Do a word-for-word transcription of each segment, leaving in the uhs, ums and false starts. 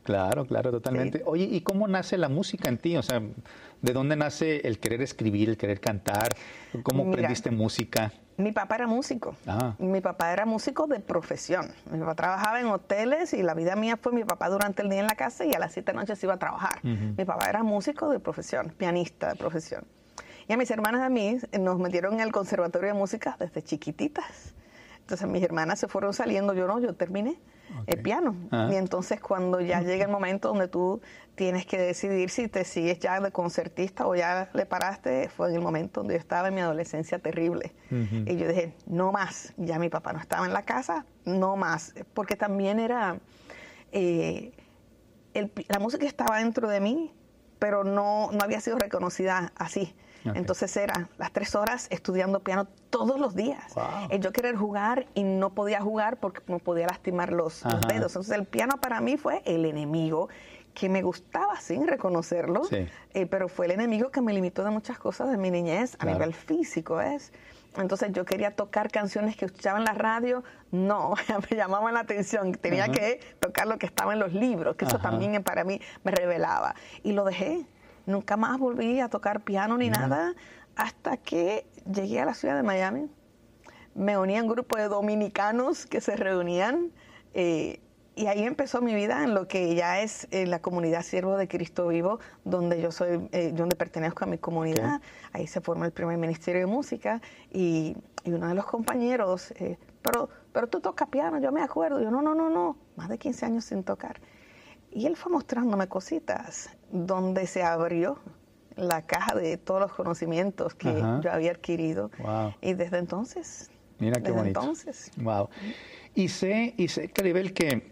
Claro, claro, totalmente. Sí. Oye, ¿y cómo nace la música en ti? O sea, ¿de dónde nace el querer escribir, el querer cantar? ¿Cómo Mira, aprendiste música? Mi papá era músico. Ah. Mi papá era músico de profesión. Mi papá trabajaba en hoteles y la vida mía fue mi papá durante el día en la casa y a las siete de la noche se iba a trabajar. Uh-huh. Mi papá era músico de profesión, pianista de profesión. Y a mis hermanas y a mí nos metieron en el conservatorio de música desde chiquititas. Entonces mis hermanas se fueron saliendo, yo no, yo terminé okay. el piano. Uh-huh. Y entonces cuando ya llega el momento donde tú tienes que decidir si te sigues ya de concertista o ya le paraste, fue en el momento donde yo estaba en mi adolescencia terrible. Uh-huh. Y yo dije, no más, ya mi papá no estaba en la casa, no más. Porque también era, eh, el, la música estaba dentro de mí, pero no, no había sido reconocida así. Okay. Entonces era las tres horas estudiando piano todos los días. Wow. Eh, yo querer jugar y no podía jugar porque no podía lastimar los, los dedos. Entonces el piano para mí fue el enemigo que me gustaba sin reconocerlo, sí. eh, pero fue el enemigo que me limitó de muchas cosas de mi niñez a claro. nivel físico, ¿ves? Entonces yo quería tocar canciones que escuchaba en la radio, no, me llamaban la atención, tenía uh-huh. que tocar lo que estaba en los libros, que eso uh-huh. también para mí me revelaba. Y lo dejé. Nunca más volví a tocar piano ni yeah. nada hasta que llegué a la ciudad de Miami. Me uní a un grupo de dominicanos que se reunían eh, y ahí empezó mi vida en lo que ya es eh, la comunidad Siervo de Cristo Vivo, donde yo soy, eh, donde pertenezco a mi comunidad. Okay. Ahí se forma el primer ministerio de música y, y uno de los compañeros, eh, pero, pero tú tocas piano, yo me acuerdo. Yo no, no, no, no, más de quince años sin tocar. Y él fue mostrándome cositas donde se abrió la caja de todos los conocimientos que uh-huh. yo había adquirido. Wow. Y desde entonces, Mira qué desde bonito. entonces. Wow. Y sé, y sé, Claribel, que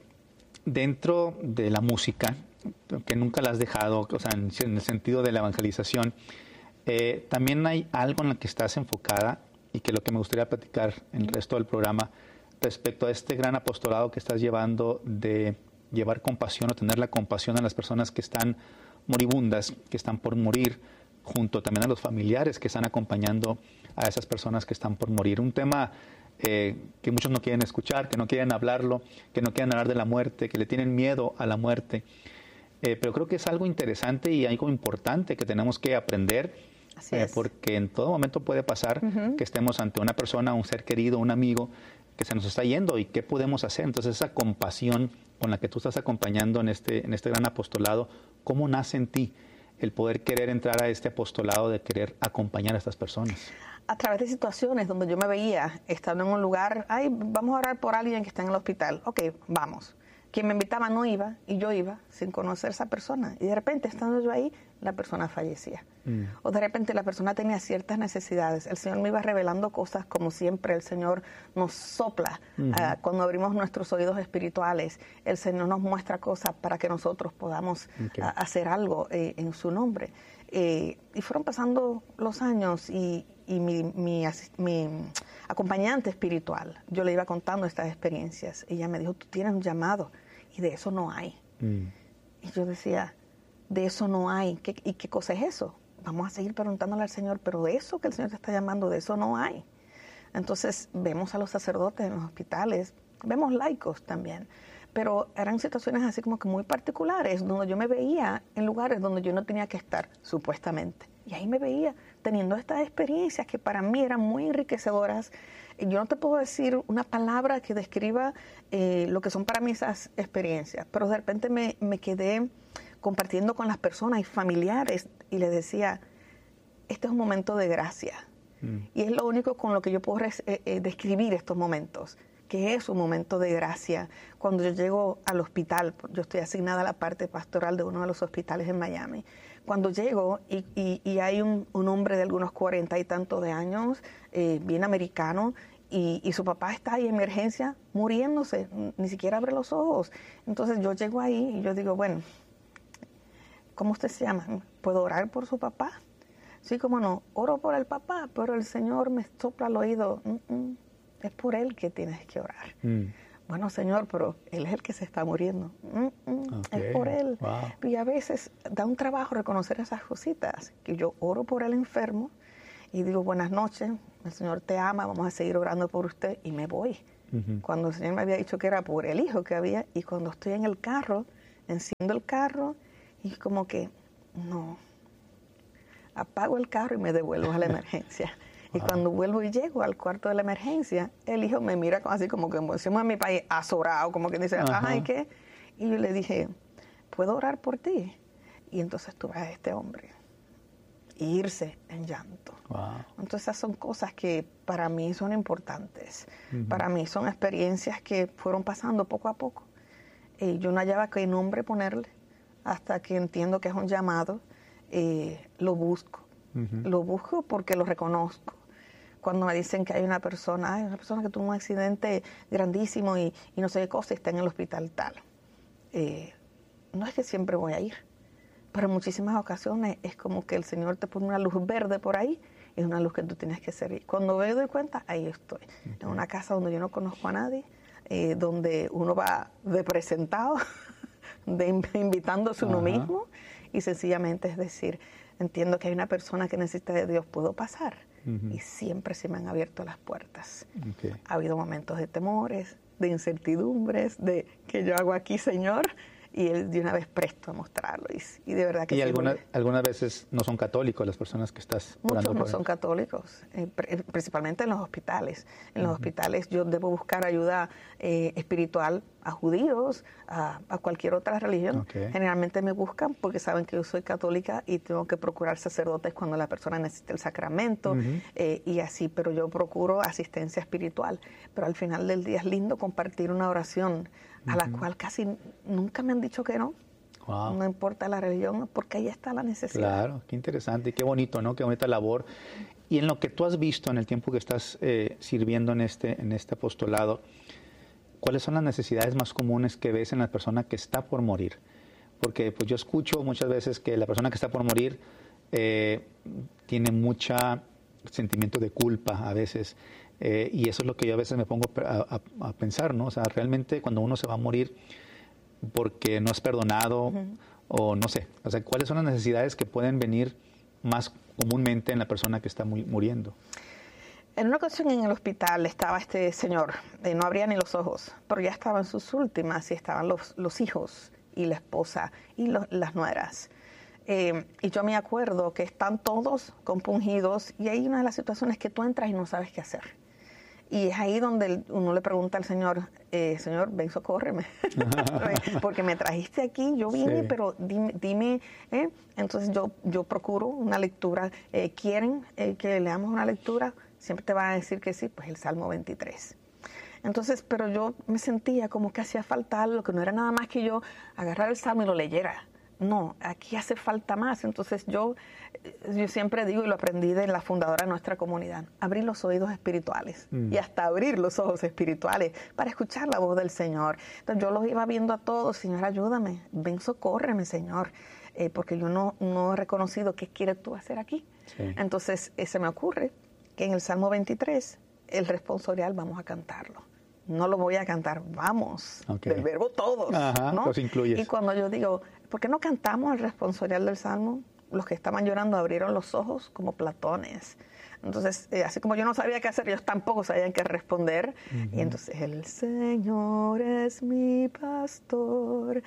dentro de la música, que nunca la has dejado, o sea, en, en el sentido de la evangelización, eh, también hay algo en lo que estás enfocada y que lo que me gustaría platicar en el resto del programa respecto a este gran apostolado que estás llevando de llevar compasión o tener la compasión a las personas que están moribundas, que están por morir, junto también a los familiares que están acompañando a esas personas que están por morir. Un tema eh, que muchos no quieren escuchar, que no quieren hablarlo, que no quieren hablar de la muerte, que le tienen miedo a la muerte. Eh, pero creo que es algo interesante y algo importante que tenemos que aprender, Así eh, es. porque en todo momento puede pasar Uh-huh. que estemos ante una persona, un ser querido, un amigo, que se nos está yendo y qué podemos hacer. Entonces esa compasión con la que tú estás acompañando en este, en este gran apostolado, ¿cómo nace en ti el poder querer entrar a este apostolado de querer acompañar a estas personas? A través de situaciones donde yo me veía estando en un lugar, ay, vamos a orar por alguien que está en el hospital. Ok, vamos. Quien me invitaba no iba y yo iba sin conocer a esa persona. Y de repente, estando yo ahí, la persona fallecía. Mm. O de repente la persona tenía ciertas necesidades. El Señor me iba revelando cosas como siempre. El Señor nos sopla uh-huh. uh, cuando abrimos nuestros oídos espirituales. El Señor nos muestra cosas para que nosotros podamos okay. uh, hacer algo eh, en su nombre. Eh, y fueron pasando los años y, y mi, mi, mi acompañante espiritual, yo le iba contando estas experiencias. Ella me dijo, tú tienes un llamado y de eso no hay. Mm. Y yo decía, de eso no hay. ¿Qué, ¿Y qué cosa es eso? Vamos a seguir preguntándole al Señor, pero de eso que el Señor te está llamando, de eso no hay. Entonces vemos a los sacerdotes en los hospitales, vemos laicos también, pero eran situaciones así como que muy particulares, donde yo me veía en lugares donde yo no tenía que estar, supuestamente. Y ahí me veía teniendo estas experiencias que para mí eran muy enriquecedoras. Yo no te puedo decir una palabra que describa eh, lo que son para mí esas experiencias, pero de repente me, me quedé compartiendo con las personas y familiares y les decía, este es un momento de gracia. Mm. Y es lo único con lo que yo puedo res, eh, eh, describir estos momentos, que es un momento de gracia. Cuando yo llego al hospital, yo estoy asignada a la parte pastoral de uno de los hospitales en Miami. Cuando llego y, y, y hay un, un hombre de algunos cuarenta y tantos de años, eh, bien americano, y, y su papá está ahí en emergencia muriéndose, ni siquiera abre los ojos. Entonces yo llego ahí y yo digo, bueno, ¿cómo usted se llama? ¿Puedo orar por su papá? Sí, cómo no, oro por el papá, pero el Señor me sopla al oído, Mm-mm. es por él que tienes que orar. Mm. Bueno, Señor, pero él es el que se está muriendo. Okay. Es por él. Wow. Y a veces da un trabajo reconocer esas cositas, que yo oro por el enfermo y digo, buenas noches, el Señor te ama, vamos a seguir orando por usted, y me voy. Uh-huh. Cuando el Señor me había dicho que era por el hijo que había, y cuando estoy en el carro, enciendo el carro y como que, no, apago el carro y me devuelvo a la emergencia. Y wow. Cuando vuelvo y llego al cuarto de la emergencia, el hijo me mira así como que, como decimos en mi país, azorado, como que dice, ajá, ajá, ¿y qué? Y yo le dije, ¿puedo orar por ti? Y entonces tú ves a este hombre irse en llanto. Wow. Entonces esas son cosas que para mí son importantes. Uh-huh. Para mí son experiencias que fueron pasando poco a poco. Eh, yo no hallaba qué nombre ponerle hasta que entiendo que es un llamado. Eh, lo busco. Uh-huh. Lo busco porque lo reconozco. Cuando me dicen que hay una persona, hay una persona que tuvo un accidente grandísimo y, y no sé qué cosa, y está en el hospital tal. Eh, no es que siempre voy a ir, pero en muchísimas ocasiones es como que el Señor te pone una luz verde por ahí, y es una luz que tú tienes que seguir. Cuando me doy cuenta, ahí estoy, okay. En una casa donde yo no conozco a nadie, eh, donde uno va de presentado, de invitándose uno Ajá. mismo, y sencillamente es decir, entiendo que hay una persona que necesita de Dios, ¿puedo pasar? Uh-huh. Y siempre se me han abierto las puertas. Okay. Ha habido momentos de temores, de incertidumbres, de ¿qué yo hago aquí, Señor? Y él de una vez presto a mostrarlo. Y, y de verdad que y sí. Y alguna, algunas veces no son católicos las personas que estás Muchos no por son católicos, eh, principalmente en los hospitales. En uh-huh. los hospitales yo debo buscar ayuda eh, espiritual a judíos, a, a cualquier otra religión. Okay. Generalmente me buscan porque saben que yo soy católica y tengo que procurar sacerdotes cuando la persona necesita el sacramento uh-huh. eh, y así, pero yo procuro asistencia espiritual. Pero al final del día es lindo compartir una oración uh-huh. a la cual casi nunca me han dicho que no. Wow. No importa la religión, porque ahí está la necesidad. Claro, qué interesante, qué bonito, ¿no? Qué bonita labor. Y en lo que tú has visto en el tiempo que estás eh, sirviendo en este, en este apostolado, ¿cuáles son las necesidades más comunes que ves en la persona que está por morir? Porque pues yo escucho muchas veces que la persona que está por morir eh, tiene mucho sentimiento de culpa a veces, eh, y eso es lo que yo a veces me pongo a, a, a pensar, ¿no? O sea, realmente cuando uno se va a morir porque no es perdonado uh-huh. o no sé, o sea, ¿cuáles son las necesidades que pueden venir más comúnmente en la persona que está muy, muriendo? En una ocasión en el hospital estaba este señor, eh, no abría ni los ojos, pero ya estaba en sus últimas y estaban los, los hijos y la esposa y lo, las nueras. Eh, y yo me acuerdo que están todos compungidos y hay una de las situaciones que tú entras y no sabes qué hacer. Y es ahí donde uno le pregunta al Señor, eh, Señor, ven, socórreme, porque me trajiste aquí, yo vine, sí. pero dime, dime ¿eh? Entonces yo, yo procuro una lectura. Eh, ¿Quieren eh, que leamos una lectura? Siempre te van a decir que sí, pues el Salmo veintitrés. Entonces, pero yo me sentía como que hacía falta algo, que no era nada más que yo agarrar el Salmo y lo leyera. No, aquí hace falta más. Entonces yo, yo siempre digo, y lo aprendí de la fundadora de nuestra comunidad, abrir los oídos espirituales mm. y hasta abrir los ojos espirituales para escuchar la voz del Señor. Entonces yo los iba viendo a todos, Señor, ayúdame, ven, socórreme, Señor, eh, porque yo no, no he reconocido qué quieres tú hacer aquí. Sí. Entonces eh, se me ocurre que en el Salmo veintitrés, el responsorial vamos a cantarlo. No lo voy a cantar, vamos, okay. del verbo todos, Ajá, ¿no? Los incluyes. Y cuando yo digo, ¿por qué no cantamos el responsorial del Salmo? Los que estaban llorando abrieron los ojos como platones. Entonces, eh, así como yo no sabía qué hacer, ellos tampoco sabían qué responder. Uh-huh. Y entonces, el Señor es mi pastor,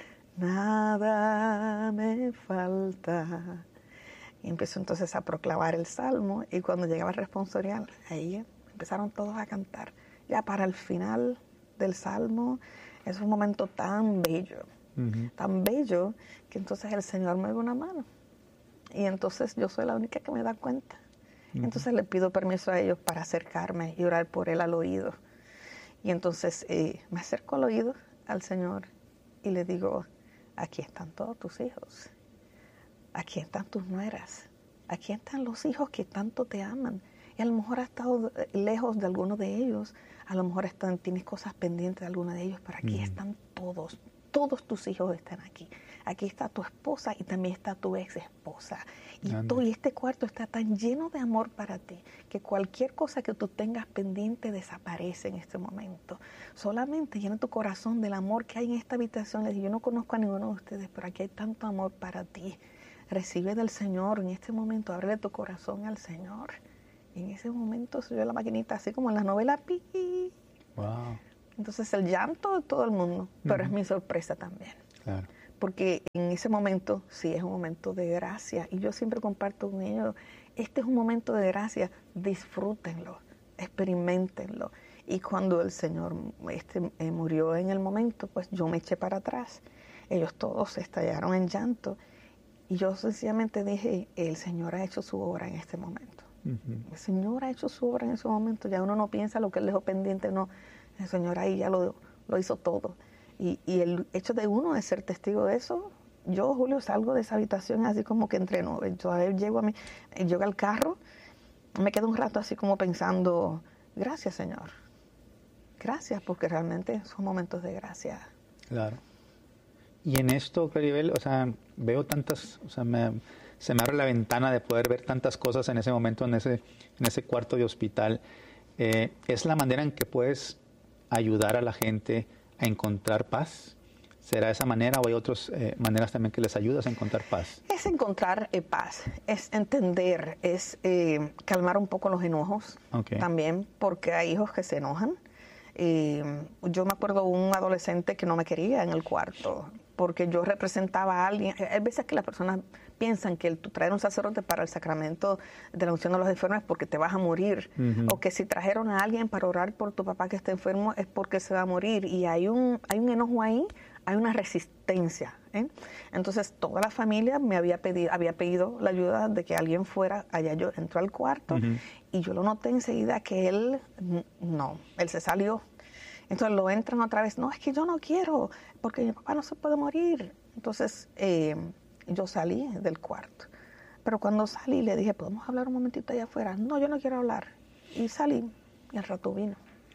nada me falta. Y empezó entonces a proclamar el Salmo, y cuando llegaba el responsorial, ahí empezaron todos a cantar. Ya para el final del Salmo, es un momento tan bello, uh-huh. tan bello, que entonces el Señor me dio una mano. Y entonces yo soy la única que me da cuenta. Uh-huh. Entonces le pido permiso a ellos para acercarme y orar por él al oído. Y entonces eh, me acerco al oído al Señor y le digo, aquí están todos tus hijos, aquí están tus nueras, aquí están los hijos que tanto te aman. Y a lo mejor has estado lejos de alguno de ellos, a lo mejor están, tienes cosas pendientes de alguno de ellos, pero aquí mm. están todos, todos tus hijos están aquí. Aquí está tu esposa y también está tu ex esposa. Y, todo, y este cuarto está tan lleno de amor para ti, que cualquier cosa que tú tengas pendiente desaparece en este momento. Solamente llena tu corazón del amor que hay en esta habitación. Les digo, yo no conozco a ninguno de ustedes, pero aquí hay tanto amor para ti. Recibe del Señor en este momento, ábrele tu corazón al Señor. Y en ese momento se oyó la maquinita, así como en la novela Pi. Wow. Entonces el llanto de todo el mundo, pero uh-huh. es mi sorpresa también. Claro. porque en ese momento sí es un momento de gracia. Y yo siempre comparto con ellos, este es un momento de gracia, disfrútenlo, experimentenlo. Y cuando el Señor este, eh, murió en el momento, pues yo me eché para atrás. Ellos todos estallaron en llanto. Y yo sencillamente dije, el Señor ha hecho su obra en este momento. Uh-huh. El Señor ha hecho su obra en ese momento. Ya uno no piensa lo que Él dejó pendiente, no. El Señor ahí ya lo, lo hizo todo. Y, y el hecho de uno de ser testigo de eso, yo, Julio, salgo de esa habitación así como que entre nubes. Yo a ver, llego, a mi, llego al carro, me quedo un rato así como pensando, gracias, Señor. Gracias, porque realmente son momentos de gracia. Claro. Y en esto, Claribel, o sea, veo tantas, o sea, me, se me abre la ventana de poder ver tantas cosas en ese momento, en ese, en ese cuarto de hospital. Eh, ¿Es la manera en que puedes ayudar a la gente a encontrar paz? ¿Será esa manera o hay otras eh, maneras también que les ayudas a encontrar paz? Es encontrar eh, paz, es entender, es eh, calmar un poco los enojos okay. también, porque hay hijos que se enojan. Eh, yo me acuerdo de un adolescente que no me quería en el cuarto porque yo representaba a alguien. Hay veces que las personas piensan que el, tú traer un sacerdote para el sacramento de la unción de los enfermos es porque te vas a morir, uh-huh. o que si trajeron a alguien para orar por tu papá que está enfermo es porque se va a morir, y hay un, hay un enojo ahí, hay una resistencia, ¿eh? Entonces toda la familia me había pedido, había pedido la ayuda de que alguien fuera allá. Yo entró al cuarto, uh-huh. y yo lo noté enseguida que él, no, él se salió. Entonces lo entran otra vez, no, es que yo no quiero, porque mi papá no se puede morir. Entonces eh, yo salí del cuarto. Pero cuando salí le dije, ¿podemos hablar un momentito allá afuera? No, yo no quiero hablar. Y salí, y el rato vino.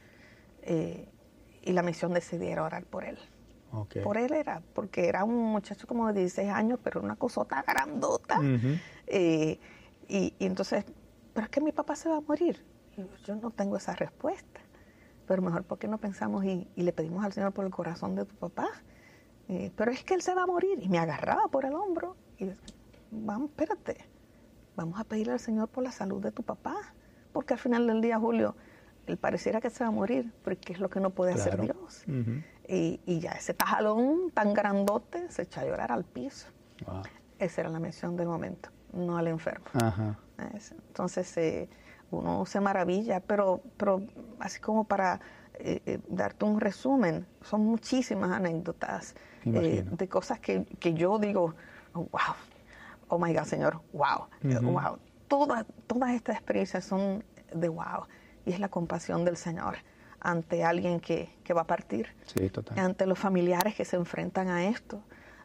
Eh, y la misión decidí era orar por él. Okay. Por él era, porque era un muchacho como de dieciséis años, pero una cosota grandota. Uh-huh. eh, y, y entonces, pero es que mi papá se va a morir. Y yo, yo no tengo esa respuesta. Pero mejor, ¿por qué no pensamos y, y le pedimos al Señor por el corazón de tu papá? Eh, pero es que él se va a morir. Y me agarraba por el hombro. Y vamos, espérate, vamos a pedirle al Señor por la salud de tu papá. Porque al final del día, Julio, él pareciera que se va a morir, porque es lo que no puede claro. hacer Dios. Uh-huh. y, y ya ese tajalón tan grandote se echó a llorar al piso. Wow. Esa era la misión del momento, no al enfermo. Uh-huh. Entonces, eh, uno se maravilla, pero, pero así como para eh, eh, darte un resumen, son muchísimas anécdotas eh, de cosas que, que yo digo, oh, wow, oh my God, Señor, wow, uh-huh. wow. Todas, todas estas experiencias son de wow, y es la compasión del Señor ante alguien que, que va a partir, sí, total. Ante los familiares que se enfrentan a esto,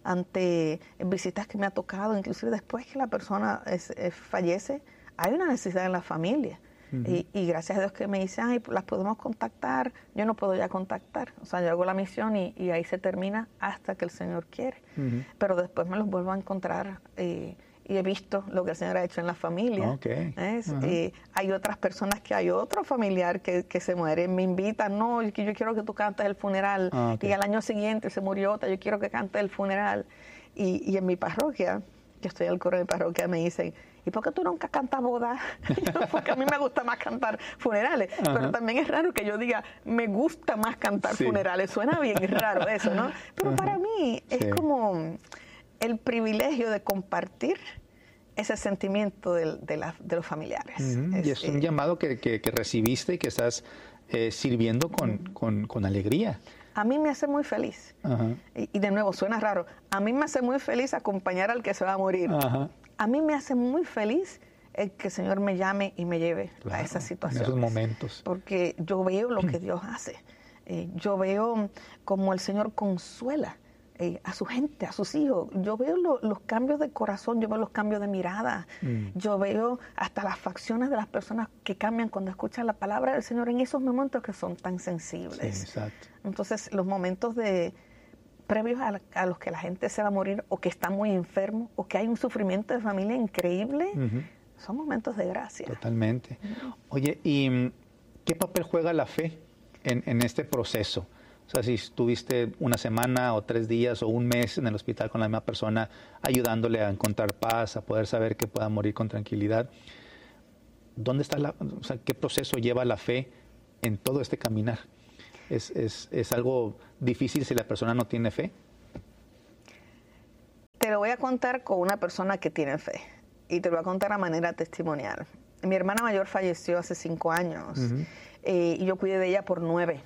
ante visitas que me ha tocado, inclusive después que la persona es, es, fallece, hay una necesidad en la familia. Uh-huh. y, y gracias a Dios que me dicen, ay, las podemos contactar. Yo no puedo ya contactar. O sea, yo hago la misión y, y ahí se termina hasta que el Señor quiere. Uh-huh. Pero después me los vuelvo a encontrar eh, y he visto lo que el Señor ha hecho en la familia. Okay. ¿Es? Uh-huh. eh, hay otras personas que hay otro familiar que, que se muere, me invitan, no, yo, yo quiero que tú cantes el funeral. Uh-huh. Y al año siguiente se murió otra, yo quiero que cantes el funeral. Y, y en mi parroquia, que estoy al coro de mi parroquia, me dicen, ¿y por qué tú nunca cantas bodas? Porque a mí me gusta más cantar funerales. Uh-huh. Pero también es raro que yo diga, me gusta más cantar sí. funerales. Suena bien raro eso, ¿no? Pero uh-huh. para mí es sí. como el privilegio de compartir ese sentimiento de, de, la, de los familiares. Uh-huh. Es, y es un eh, llamado que, que, que recibiste y que estás eh, sirviendo con, uh-huh. con, con alegría. A mí me hace muy feliz. Uh-huh. Y, y de nuevo, suena raro. A mí me hace muy feliz acompañar al que se va a morir. Uh-huh. A mí me hace muy feliz el que el Señor me llame y me lleve claro, a esas situaciones. En esos momentos. Porque yo veo lo que Dios hace. Eh, yo veo como el Señor consuela eh, a su gente, a sus hijos. Yo veo lo, los cambios de corazón, yo veo los cambios de mirada. Mm. Yo veo hasta las facciones de las personas que cambian cuando escuchan la palabra del Señor en esos momentos que son tan sensibles. Sí, exacto. Entonces, los momentos de previos a, la, a los que la gente se va a morir o que está muy enfermo o que hay un sufrimiento de familia increíble, uh-huh. son momentos de gracia. Totalmente. Uh-huh. Oye, ¿y qué papel juega la fe en, en este proceso? O sea, si estuviste una semana o tres días o un mes en el hospital con la misma persona, ayudándole a encontrar paz, a poder saber que pueda morir con tranquilidad, ¿dónde está la, o sea, qué proceso lleva la fe en todo este caminar? ¿Es, es, es algo difícil si la persona no tiene fe? te lo voy a contar con una persona que tiene fe y te lo voy a contar a manera testimonial. Mi hermana mayor falleció hace cinco años uh-huh. eh, y yo cuidé de ella por nueve,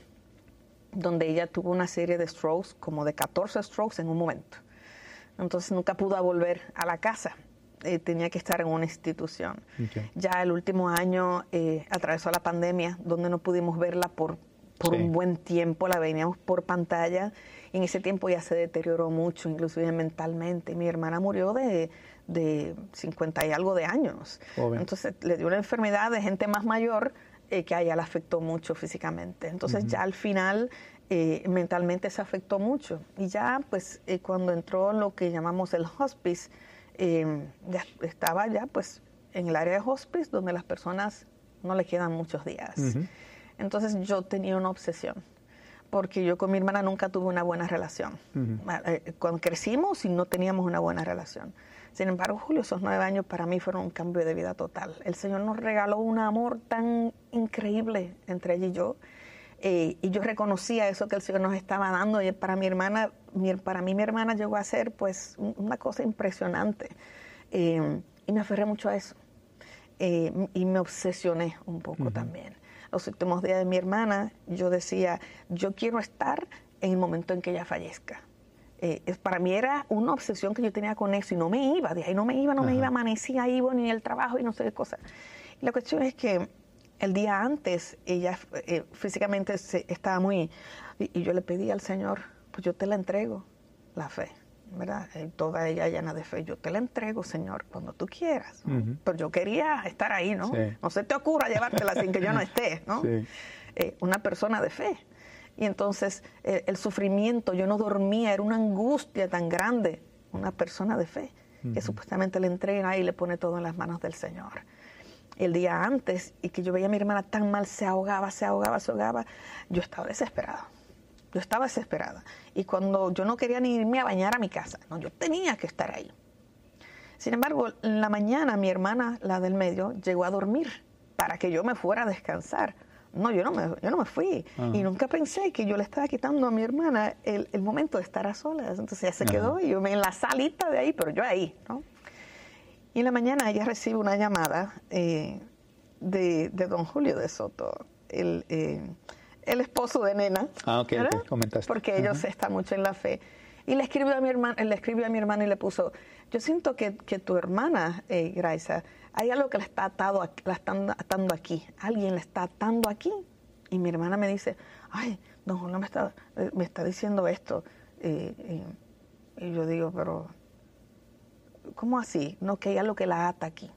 donde ella tuvo una serie de strokes, como de catorce strokes en un momento. Entonces nunca pudo volver a la casa. Eh, tenía que estar en una institución. Okay. Ya el último año eh, atravesó la pandemia, donde no pudimos verla por, por sí. un buen tiempo, la veíamos por pantalla, y en ese tiempo ya se deterioró mucho, inclusive mentalmente. Mi hermana murió de, de cincuenta y algo de años. Joven. Entonces le dio una enfermedad de gente más mayor eh, que a ella la afectó mucho físicamente. Entonces uh-huh. ya al final eh, mentalmente se afectó mucho. Y ya pues eh, cuando entró lo que llamamos el hospice, Eh, ya estaba ya pues en el área de hospice, donde las personas no le quedan muchos días. Uh-huh. Entonces yo tenía una obsesión, porque yo con mi hermana nunca tuve una buena relación. Uh-huh. Eh, cuando crecimos y no teníamos una buena relación. Sin embargo, Julio, esos nueve años para mí fueron un cambio de vida total. El Señor nos regaló un amor tan increíble entre ella y yo. Eh, y yo reconocía eso que el Señor nos estaba dando, y para mi hermana, mi, para mí mi hermana llegó a ser pues una cosa impresionante, eh, y me aferré mucho a eso, eh, y me obsesioné un poco uh-huh. también. Los últimos días de mi hermana, yo decía, yo quiero estar en el momento en que ella fallezca. Eh, para mí era una obsesión que yo tenía con eso, y no me iba, de ahí no me iba, no uh-huh. me iba, amanecía, iba ni el trabajo y no sé qué cosa. Y la cuestión es que el día antes, ella eh, físicamente se, estaba muy... Y, y yo le pedí al Señor, pues yo te la entrego, la fe, ¿verdad? Eh, toda ella llena de fe. Yo te la entrego, Señor, cuando tú quieras, ¿no? Uh-huh. Pero yo quería estar ahí, ¿no? Sí. No se te ocurra llevártela sin que yo no esté, ¿no? Sí. Eh, una persona de fe. Y entonces eh, el sufrimiento, yo no dormía, era una angustia tan grande. Una persona de fe, uh-huh. que supuestamente le entrega y le pone todo en las manos del Señor. El día antes, y que yo veía a mi hermana tan mal, se ahogaba, se ahogaba, se ahogaba, yo estaba desesperada. Yo estaba desesperada. Y cuando yo no quería ni irme a bañar a mi casa, no, yo tenía que estar ahí. Sin embargo, en la mañana mi hermana, la del medio, llegó a dormir para que yo me fuera a descansar. No, yo no me, yo no me fui. Uh-huh. Y nunca pensé que yo le estaba quitando a mi hermana el, el momento de estar a solas. Entonces ella se quedó, uh-huh. y yo me, en la salita de ahí, pero yo ahí, ¿no? Y en la mañana ella recibe una llamada eh, de, de don Julio de Soto, el, eh, el esposo de Nena. Ah, ok, okay, comentaste. Porque ellos uh-huh. están mucho en la fe. Y le escribió a mi hermana, le escribió a mi hermana y le puso, yo siento que, que tu hermana, eh, Graisa, hay algo que la está atado, la están atando aquí. Alguien la está atando aquí. Y mi hermana me dice, ay, don Julio me está, me está diciendo esto. Eh, eh, y yo digo, pero... ¿cómo así? No, que hay algo que la ata aquí.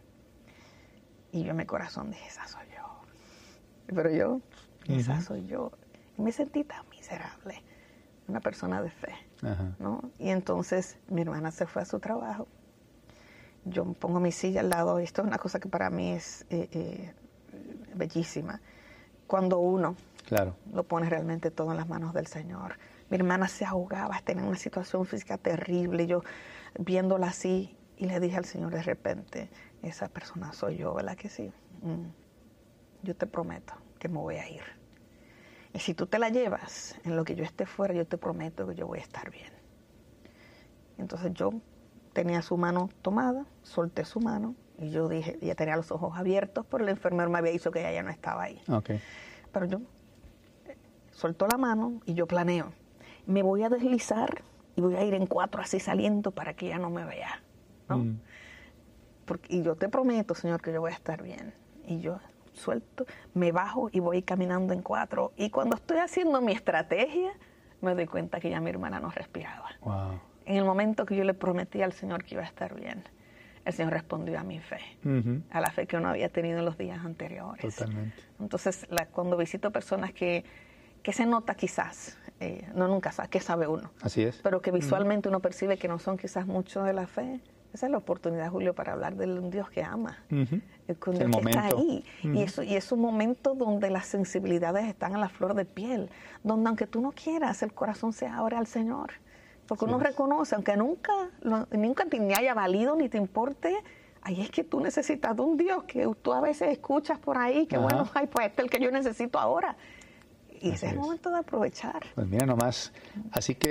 Y yo en mi corazón dije, esa soy yo. Pero yo, esa uh-huh. soy yo. Y me sentí tan miserable. Una persona de fe, uh-huh. ¿no? Y entonces mi hermana se fue a su trabajo. Yo pongo mi silla al lado. Esto es una cosa que para mí es eh, eh, bellísima. Cuando uno claro. lo pone realmente todo en las manos del Señor. Mi hermana se ahogaba, tenía una situación física terrible. Yo viéndola así, y le dije al Señor de repente, esa persona soy yo, ¿verdad que sí? Mm. Yo te prometo que me voy a ir. Y si tú te la llevas, en lo que yo esté fuera, yo te prometo que yo voy a estar bien. Entonces yo tenía su mano tomada, solté su mano, y yo dije, ella tenía los ojos abiertos, pero el enfermero me había dicho que ella ya no estaba ahí. Okay. Pero yo soltó la mano y yo planeo, me voy a deslizar y voy a ir en cuatro así saliendo para que ella no me vea, ¿no? Mm. Porque, y yo te prometo, Señor, que yo voy a estar bien. Y yo suelto, me bajo y voy caminando en cuatro. Y cuando estoy haciendo mi estrategia, me doy cuenta que ya mi hermana no respiraba. Wow. En el momento que yo le prometí al Señor que iba a estar bien, el Señor respondió a mi fe, uh-huh. a la fe que uno había tenido en los días anteriores. Totalmente. Entonces, la, cuando visito personas que, que se nota quizás, eh, no nunca sabe, que sabe uno. Así es. Pero que visualmente uh-huh. uno percibe que no son quizás mucho de la fe. Esa es la oportunidad, Julio, para hablar de un Dios que ama, uh-huh. con Dios que está ahí. Uh-huh. Y, eso, y es un momento donde las sensibilidades están a la flor de piel, donde aunque tú no quieras, el corazón se abre al Señor. Porque sí, uno reconoce, aunque nunca, lo, nunca te, ni haya valido ni te importe, ahí es que tú necesitas de un Dios que tú a veces escuchas por ahí, que Ajá. bueno, ay, pues este es el que yo necesito ahora. Y así ese es el momento de aprovechar. Pues mira nomás, así que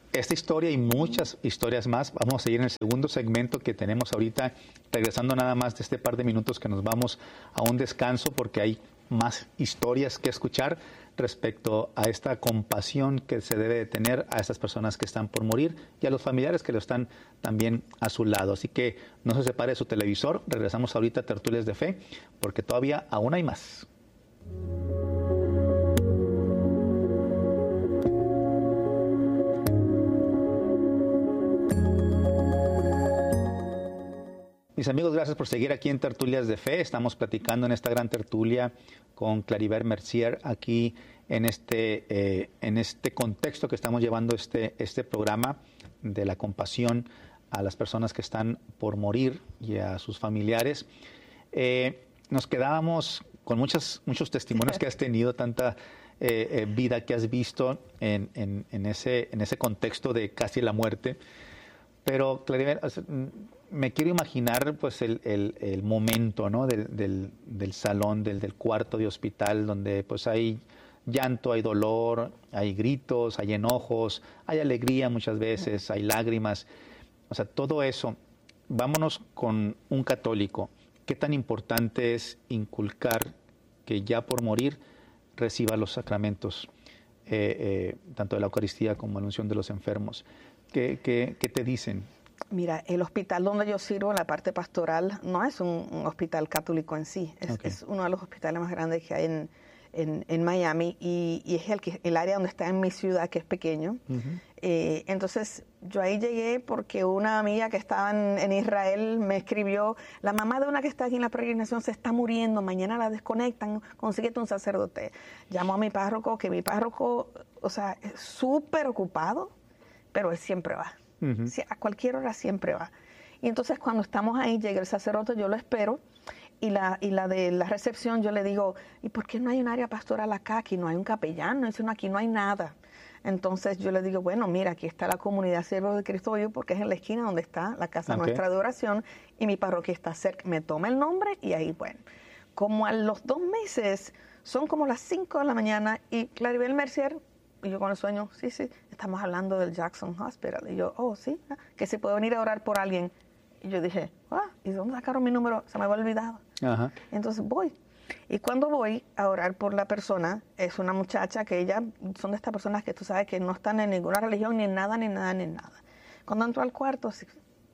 esta historia y muchas historias más vamos a seguir en el segundo segmento que tenemos ahorita, regresando nada más de este par de minutos que nos vamos a un descanso porque hay más historias que escuchar respecto a esta compasión que se debe de tener a estas personas que están por morir y a los familiares que lo están también a su lado. Así que no se separe de su televisor, regresamos ahorita a Tertulias de Fe porque todavía aún hay más. Mis amigos, gracias por seguir aquí en Tertulias de Fe. Estamos platicando en esta gran tertulia con Claribel Mercier aquí en este, eh, en este contexto que estamos llevando este, este programa de la compasión a las personas que están por morir y a sus familiares. Eh, nos quedábamos con muchas, muchos testimonios que has tenido, tanta eh, eh, vida que has visto en, en, en, ese, en ese contexto de casi la muerte. Pero, Claribel, me quiero imaginar pues el, el, el momento, ¿no? del, del, del salón, del, del cuarto de hospital, donde pues hay llanto, hay dolor, hay gritos, hay enojos, hay alegría muchas veces, hay lágrimas. O sea, todo eso. Vámonos con un católico. ¿Qué tan importante es inculcar que ya por morir reciba los sacramentos, eh, eh, tanto de la Eucaristía como la unción de los enfermos? ¿Qué, qué, qué te dicen? Mira, el hospital donde yo sirvo, en la parte pastoral, no es un, un hospital católico en sí, es, okay. es uno de los hospitales más grandes que hay en, en, en Miami y, y es el, que, el área donde está en mi ciudad, que es pequeño. Uh-huh. eh, entonces, yo ahí llegué porque una amiga que estaba en, en Israel me escribió, la mamá de una que está aquí en la peregrinación se está muriendo, mañana la desconectan, consíguete un sacerdote. Llamó a mi párroco, que mi párroco, o sea, es súper ocupado, pero él siempre va. Uh-huh. A cualquier hora siempre va. Y entonces cuando estamos ahí, llega el sacerdote, yo lo espero, y la, y la de la recepción yo le digo, ¿y por qué no hay un área pastoral acá? Aquí no hay un capellán, no, dice, no, aquí no hay nada. Entonces yo le digo, bueno, mira, aquí está la comunidad Siervos de Cristo Vivo, porque es en la esquina donde está la casa okay. nuestra de oración, y mi parroquia está cerca. Me toma el nombre y ahí, bueno, como a los dos meses, son como las cinco de la mañana, y Claribel Mercier, y yo con el sueño, sí, sí, estamos hablando del Jackson Hospital. Y yo, oh, sí, que se puede venir a orar por alguien. Y yo dije, ah, ¿y dónde sacaron mi número? Se me había olvidado. Ajá. Entonces voy. Y cuando voy a orar por la persona, es una muchacha que ella, son de estas personas que tú sabes que no están en ninguna religión, ni en nada, ni nada, ni nada. Cuando entro al cuarto, sí,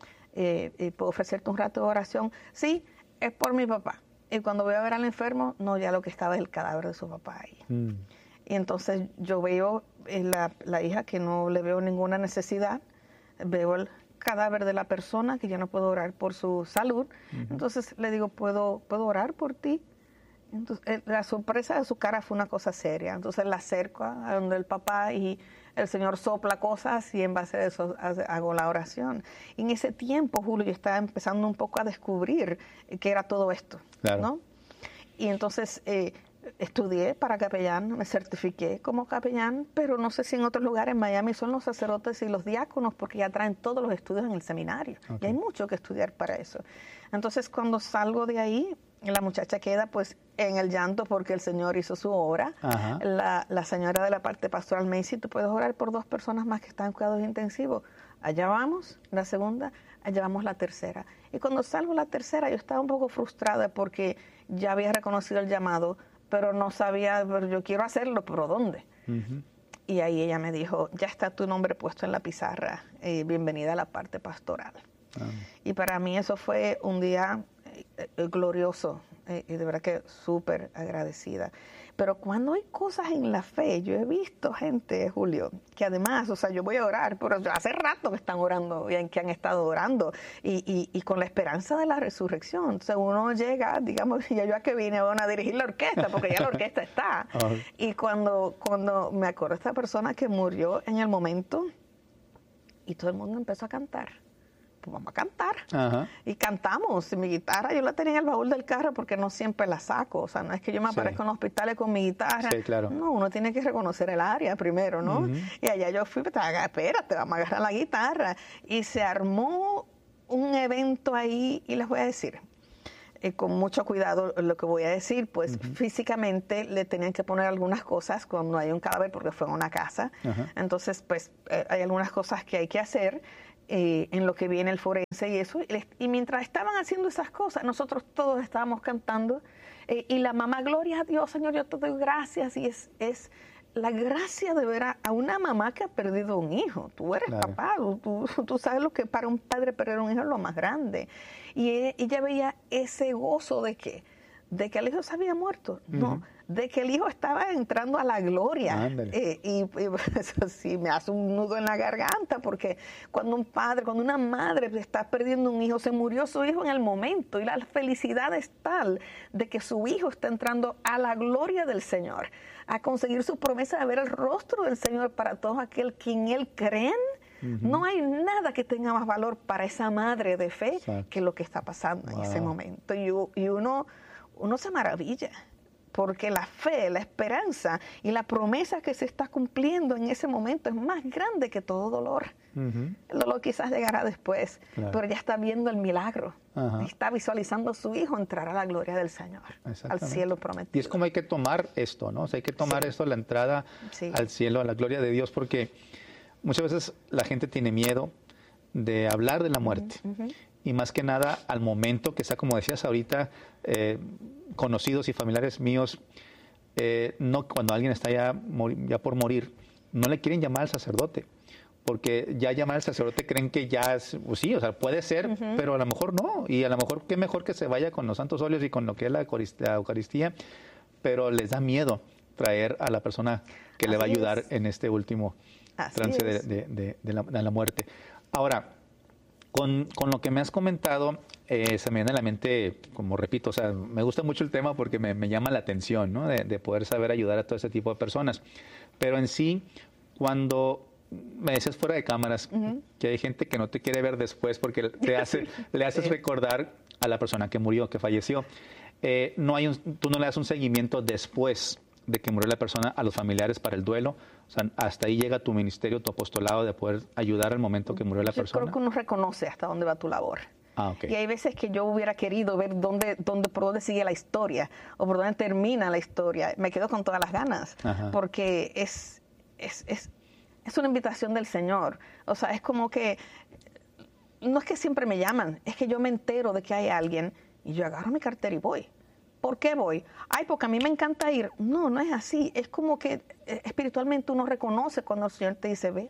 eh, eh, puedo ofrecerte un rato de oración. Sí, es por mi papá. Y cuando voy a ver al enfermo, no, ya lo que estaba es el cadáver de su papá ahí. Mm. Y entonces yo veo la, la hija que no le veo ninguna necesidad, veo el cadáver de la persona que ya no puedo orar por su salud, uh-huh. entonces le digo, ¿puedo, ¿puedo orar por ti? Entonces, la sorpresa de su cara fue una cosa seria, entonces la acerco a donde el papá y el Señor sopla cosas y en base a eso hago la oración. Y en ese tiempo, Julio, yo estaba empezando un poco a descubrir qué era todo esto, claro. ¿no? Y entonces... Eh, estudié para capellán, me certifiqué como capellán, pero no sé si en otros lugares en Miami son los sacerdotes y los diáconos porque ya traen todos los estudios en el seminario. Okay. Y hay mucho que estudiar para eso. Entonces, cuando salgo de ahí, la muchacha queda pues en el llanto porque el Señor hizo su obra. La, la señora de la parte pastoral me dice, ¿tú puedes orar por dos personas más que están en cuidados intensivos? Allá vamos, la segunda, allá vamos la tercera. Y cuando salgo la tercera, yo estaba un poco frustrada porque ya había reconocido el llamado, pero no sabía, pero yo quiero hacerlo, pero ¿dónde? Uh-huh. Y ahí ella me dijo, ya está tu nombre puesto en la pizarra, eh, bienvenida a la parte pastoral. Uh-huh. Y para mí eso fue un día eh, eh, glorioso, eh, y de verdad que súper agradecida. Pero cuando hay cosas en la fe, yo he visto gente, Julio, que además, o sea, yo voy a orar, pero hace rato que están orando, que han estado orando, y, y, y con la esperanza de la resurrección. Entonces uno llega, digamos, ya yo a que vine van a dirigir la orquesta, porque ya la orquesta está. Uh-huh. Y cuando, cuando me acuerdo de esta persona que murió en el momento, y todo el mundo empezó a cantar. Pues vamos a cantar. Uh-huh. Y cantamos. Mi guitarra yo la tenía en el baúl del carro porque no siempre la saco. O sea, no es que yo me aparezca sí. en los hospitales con mi guitarra. Sí, claro. No, uno tiene que reconocer el área primero, ¿no? Uh-huh. Y allá yo fui, espérate, vamos a agarrar la guitarra. Y se armó un evento ahí, y les voy a decir, eh, con mucho cuidado lo que voy a decir, pues Uh-huh. físicamente le tenían que poner algunas cosas cuando hay un cadáver porque fue en una casa. Uh-huh. Entonces, pues eh, hay algunas cosas que hay que hacer eh, en lo que viene el forense y eso. Y, les- y mientras estaban haciendo esas cosas, nosotros todos estábamos cantando eh, y la mamá, gloria a Dios, Señor, yo te doy gracias. Y es, es la gracia de ver a, a una mamá que ha perdido un hijo. Tú eres Claro. papá, tú, tú sabes lo que para un padre perder un hijo es lo más grande. Y e- ella veía ese gozo de que, de que el hijo se había muerto, no, Ujú. de que el hijo estaba entrando a la gloria. Ándale. Eh, y, y eso sí me hace un nudo en la garganta, porque cuando un padre, cuando una madre está perdiendo un hijo, se murió su hijo en el momento, y la felicidad es tal de que su hijo está entrando a la gloria del Señor, a conseguir su promesa de ver el rostro del Señor para todos aquel que en Él creen. Ujú. No hay nada que tenga más valor para esa madre de fe Exacto. que lo que está pasando en ese Wow. momento. Y, u- y uno, uno se maravilla, porque la fe, la esperanza y la promesa que se está cumpliendo en ese momento es más grande que todo dolor. Ujú. El dolor quizás llegará después, Claro. pero ya está viendo el milagro. Ajá. Está visualizando a su hijo entrar a la gloria del Señor, al Exactamente. cielo prometido. Y es como hay que tomar esto, ¿no? O sea, hay que tomar Sí. esto, la entrada Sí. al cielo, a la gloria de Dios, porque muchas veces la gente tiene miedo de hablar de la muerte. Ujú. Y más que nada, al momento que está, como decías ahorita, eh, conocidos y familiares míos, eh, no cuando alguien está ya, mori- ya por morir, no le quieren llamar al sacerdote. Porque ya llamar al sacerdote creen que ya es, pues sí, o sea, puede ser, Ujú. pero a lo mejor no. Y a lo mejor, qué mejor que se vaya con los santos óleos y con lo que es la Eucarist- la Eucaristía, pero les da miedo traer a la persona que le va a Así ayudar es. en este último Así trance de, es. de- de- de la, de la muerte. Ahora, con, con lo que me has comentado, eh, se me viene a la mente, como repito, o sea, me gusta mucho el tema porque me, me llama la atención, ¿no? De, de poder saber ayudar a todo ese tipo de personas. Pero en sí, cuando me decías fuera de cámaras, Ujú. que hay gente que no te quiere ver después porque te hace, le haces Sí. recordar a la persona que murió, que falleció. Eh, no hay un, tú no le das un seguimiento después de que murió la persona a los familiares para el duelo. O sea, hasta ahí llega tu ministerio, tu apostolado de poder ayudar al momento que murió la Yo persona. creo que uno reconoce hasta dónde va tu labor. Ah, ok. Y hay veces que yo hubiera querido ver dónde, dónde, por dónde sigue la historia o por dónde termina la historia. Me quedo con todas las ganas, Ajá. porque es, es, es, es una invitación del Señor. O sea, es como que, no es que siempre me llaman, es que yo me entero de que hay alguien y yo agarro mi cartera y voy. ¿Por qué voy? Ay, porque a mí me encanta ir. No, no es así. Es como que eh, espiritualmente uno reconoce cuando el Señor te dice, ve,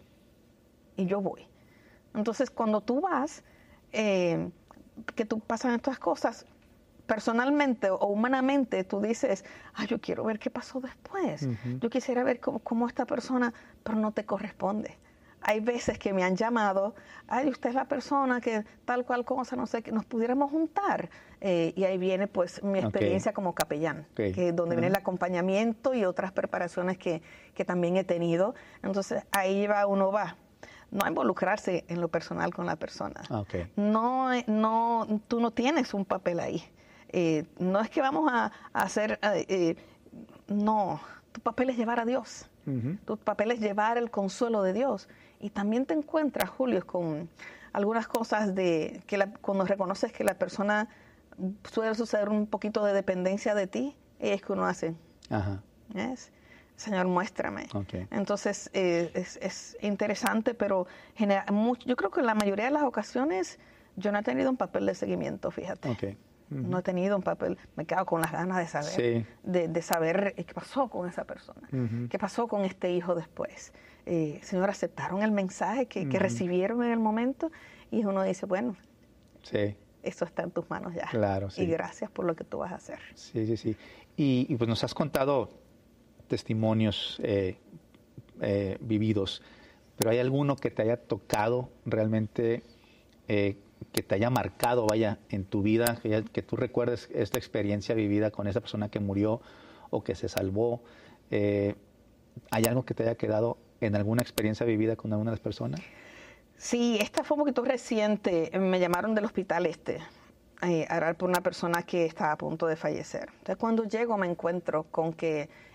y yo voy. Entonces, cuando tú vas, eh, que tú pasan estas cosas, personalmente o humanamente, tú dices, ay, yo quiero ver qué pasó después. Ujú. Yo quisiera ver cómo, cómo esta persona, pero no te corresponde. Hay veces que me han llamado, ay, usted es la persona que tal cual cosa, no sé, que nos pudiéramos juntar. Eh, y ahí viene pues mi Ok. experiencia como capellán, Ok. que donde viene Ajá. el acompañamiento y otras preparaciones que, que también he tenido. Entonces ahí va, uno va. No a involucrarse en lo personal con la persona. Ah, ok. No, eh, no, tú no tienes un papel ahí. Eh, no es que vamos a, a hacer, eh, eh, no, tu papel es llevar a Dios. Ujú. Tu papel es llevar el consuelo de Dios. Y también te encuentras, Julio, con algunas cosas de que la- cuando reconoces que la persona suele suceder un poquito de dependencia de ti, es que uno hace, Ajá. ¿ves? Señor, muéstrame. Ok. Entonces, eh, es, es interesante, pero genera mucho, yo creo que en la mayoría de las ocasiones yo no he tenido un papel de seguimiento, fíjate. Ok. Ujú. No he tenido un papel, me quedo con las ganas de saber, Sí. de, de saber eh, qué pasó con esa persona, Ujú. qué pasó con este hijo después. Eh, Señor, aceptaron el mensaje que, que Ujú. recibieron en el momento y uno dice, bueno, Sí. esto está en tus manos ya. Claro, sí. Y gracias por lo que tú vas a hacer. Sí, sí, sí. Y, y pues nos has contado testimonios eh, eh, vividos, pero ¿hay alguno que te haya tocado realmente, eh, que te haya marcado, vaya, en tu vida, que, ya- que tú recuerdes esta experiencia vivida con esa persona que murió o que se salvó? Eh, ¿Hay algo que te haya quedado en alguna experiencia vivida con alguna de las personas? Sí, esta fue un poquito reciente. Me llamaron del hospital este eh, a orar por una persona que estaba a punto de fallecer. Entonces, cuando llego me encuentro con que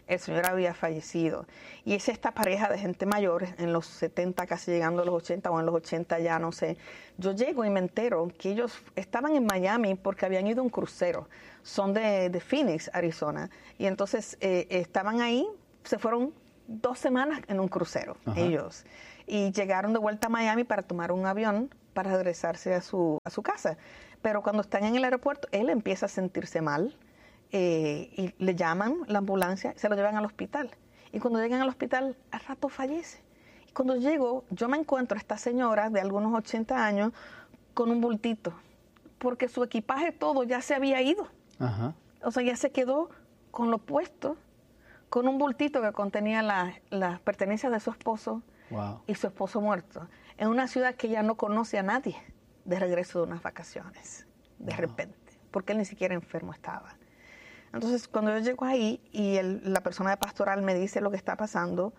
el señor había fallecido. Y es esta pareja de gente mayor, en los setenta, casi llegando a los ochenta, o en los ochenta ya, no sé. Yo llego y me entero que ellos estaban en Miami porque habían ido a un crucero. Son de, de Phoenix, Arizona. Y entonces eh, estaban ahí, se fueron dos semanas en un crucero, Ajá. ellos. Y llegaron de vuelta a Miami para tomar un avión para regresarse a su, a su casa. Pero cuando están en el aeropuerto, él empieza a sentirse mal. Eh, y le llaman la ambulancia, se lo llevan al hospital. Y cuando llegan al hospital, al rato fallece. Y cuando llego, yo me encuentro a esta señora de algunos ochenta años con un bultito, porque su equipaje todo ya se había ido. Ajá. O sea, ya se quedó con lo puesto, con un bultito que contenía las la pertenencias de su esposo wow. y su esposo muerto, en una ciudad que ella no conoce a nadie, de regreso de unas vacaciones, de wow. repente, porque él ni siquiera enfermo estaba. Entonces, cuando yo llego ahí y el, la persona de pastoral me dice lo que está pasando,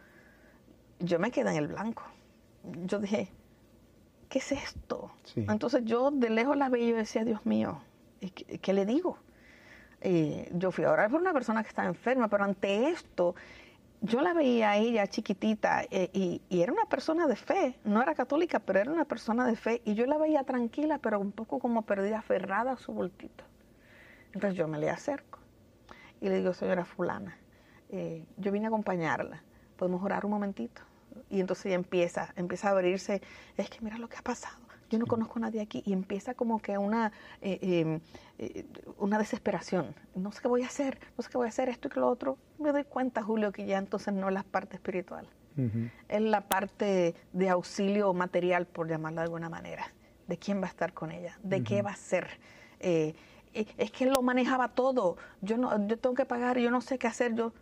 yo me quedé en el blanco. Yo dije, ¿qué es esto? Sí. Entonces, yo de lejos la veía y yo decía, Dios mío, ¿qué, qué le digo? Eh, yo fui a orar por una persona que estaba enferma, pero ante esto, yo la veía a ella chiquitita eh, y, y era una persona de fe. No era católica, pero era una persona de fe. Y yo la veía tranquila, pero un poco como perdida, aferrada a su bultito. Entonces, yo me le acerco. Y le digo, señora fulana, eh, yo vine a acompañarla, ¿podemos orar un momentito? Y entonces ella empieza, empieza a abrirse, es que mira lo que ha pasado, yo no sí. conozco a nadie aquí, y empieza como que una, eh, eh, eh, una desesperación, no sé qué voy a hacer, no sé qué voy a hacer, esto y que lo otro. Me doy cuenta, Julio, que ya entonces no es la parte espiritual, uh-huh. es la parte de auxilio material, por llamarlo de alguna manera, de quién va a estar con ella, de uh-huh. qué va a ser. Eh, es que él lo manejaba todo, yo no, yo tengo que pagar, yo no sé qué hacer, yo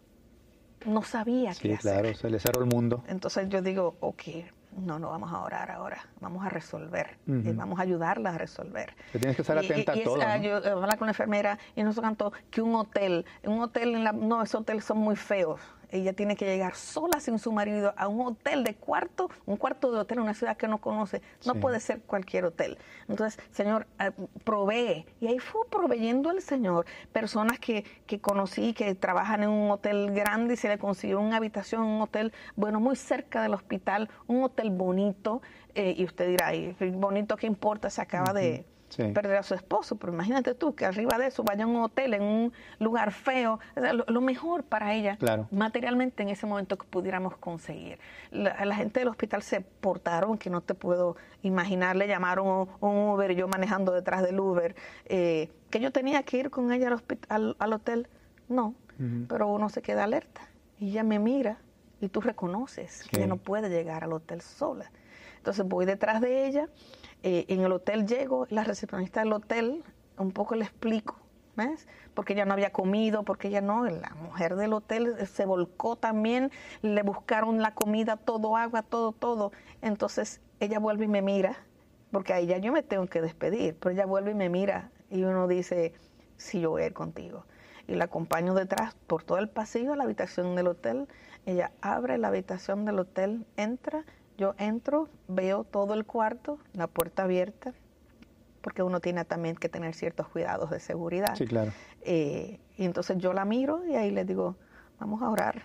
no sabía sí, qué hacer. Sí, claro, se le cerró el mundo. Entonces yo digo, ok, no, no vamos a orar ahora, vamos a resolver, uh-huh. eh, vamos a ayudarla a resolver. Te tienes que estar atenta y, y, a todo, esa, ¿no? Yo hablaba con la enfermera y nos cantó que un hotel, un hotel, en la, no, esos hoteles son muy feos. Ella tiene que llegar sola sin su marido a un hotel de cuarto, un cuarto de hotel en una ciudad que no conoce. No sí. puede ser cualquier hotel. Entonces, Señor, eh, provee. Y ahí fue proveyendo el Señor personas que, que conocí, que trabajan en un hotel grande y se le consiguió una habitación en un hotel, bueno, muy cerca del hospital, un hotel bonito. Eh, y usted dirá, ay, bonito, ¿qué importa? Se acaba uh-huh. de... Sí. perder a su esposo, pero imagínate tú que arriba de eso vaya a un hotel en un lugar feo, o sea, lo, lo mejor para ella claro. materialmente en ese momento que pudiéramos conseguir. La, la gente del hospital se portaron que no te puedo imaginar, le llamaron un, un Uber, yo manejando detrás del Uber, eh, que yo tenía que ir con ella al, al, al hotel, no, uh-huh. pero uno se queda alerta y ella me mira y tú reconoces sí. que ella no puede llegar al hotel sola. Entonces voy detrás de ella. Eh, en el hotel llego, la recepcionista del hotel, un poco le explico, ¿ves? Porque ella no había comido, porque ella no, la mujer del hotel se volcó también, le buscaron la comida, todo, agua, todo, todo. Entonces ella vuelve y me mira, porque a ella yo me tengo que despedir, pero ella vuelve y me mira y uno dice, sí, yo voy a ir contigo. Y la acompaño detrás por todo el pasillo a la habitación del hotel. Ella abre la habitación del hotel, entra. Yo entro, veo todo el cuarto, la puerta abierta, porque uno tiene también que tener ciertos cuidados de seguridad. Sí, claro. Eh, y entonces yo la miro y ahí le digo, vamos a orar.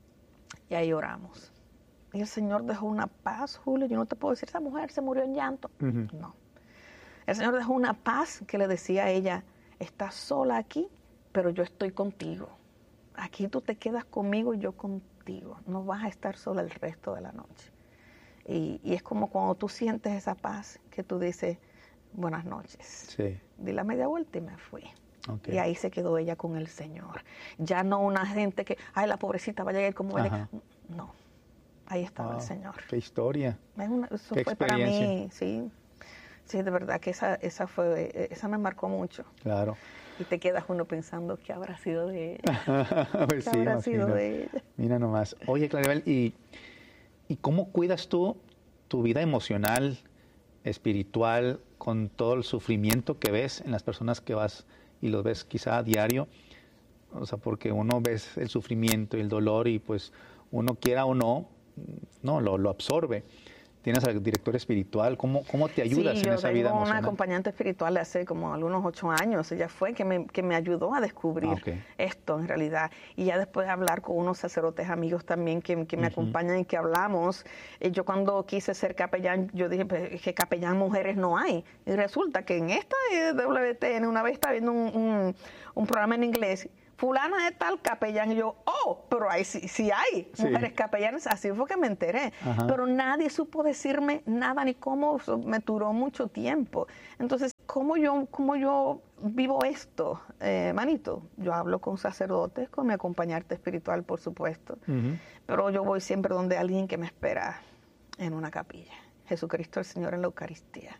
Y ahí oramos. Y el Señor dejó una paz, Julio. Yo no te puedo decir, esa mujer se murió en llanto. Uh-huh. No. El Señor dejó una paz que le decía a ella, estás sola aquí, pero yo estoy contigo. Aquí tú te quedas conmigo y yo contigo. No vas a estar sola el resto de la noche. Y, y es como cuando tú sientes esa paz que tú dices, buenas noches. Sí. Di la media vuelta y me fui. Okay. Y ahí se quedó ella con el Señor. Ya no una gente que, ay, la pobrecita va a llegar como vaya. No, ahí estaba wow, el Señor. Qué historia. Es una, eso Qué fue para mí, sí. Sí, de verdad que esa, esa fue, esa me marcó mucho. Claro. Y te quedas uno pensando qué habrá sido de ella. Pues ¿Qué sí, habrá imagino. sido de ella? Mira nomás. Oye, Claribel, ¿y, ¿y cómo cuidas tú tu vida emocional, espiritual, con todo el sufrimiento que ves en las personas que vas y los ves quizá a diario? O sea, porque uno ves el sufrimiento y el dolor y pues uno quiera o no, no, lo, lo absorbe. ¿Tienes al director espiritual? ¿Cómo, cómo te ayudas sí, en esa vida emocional? Sí, yo tengo una acompañante espiritual de hace como algunos ocho años. Ella fue que me, que me ayudó a descubrir Ah, okay. esto en realidad. Y ya después de hablar con unos sacerdotes amigos también que, que me uh-huh. acompañan y que hablamos. Eh, yo cuando quise ser capellán, yo dije pues, que capellán mujeres no hay. Y resulta que en esta W T N una vez estaba viendo un, un, un programa en inglés, fulana de tal capellán, y yo, oh, pero ahí sí, sí hay sí. mujeres capellanas, así fue que me enteré. Ajá. Pero nadie supo decirme nada ni cómo, me duró mucho tiempo. Entonces, ¿cómo yo, cómo yo vivo esto, eh, manito? Yo hablo con sacerdotes, con mi acompañante espiritual, por supuesto, uh-huh. pero yo voy siempre donde alguien que me espera en una capilla. Jesucristo el Señor en la Eucaristía.